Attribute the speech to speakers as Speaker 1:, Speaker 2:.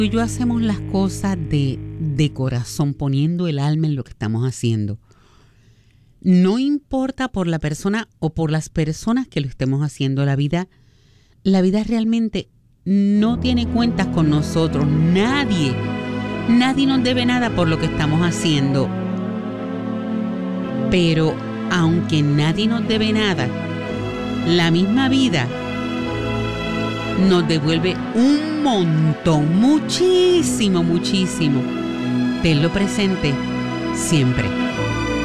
Speaker 1: Tú y yo hacemos las cosas de corazón, poniendo el alma en lo que estamos haciendo. No importa por la persona o por las personas que lo estemos haciendo. La vida realmente no tiene cuentas con nosotros. Nadie nos debe nada por lo que estamos haciendo. Pero aunque nadie nos debe nada, la misma vida nos devuelve un montón, muchísimo, muchísimo. Tenlo presente siempre.